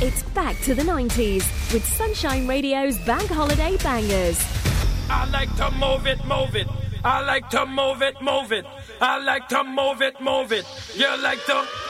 It's back to the 90s with Sunshine Radio's Bank Holiday Bangers. I like to move it, move it. I like to move it, move it. I like to move it, move it. You like to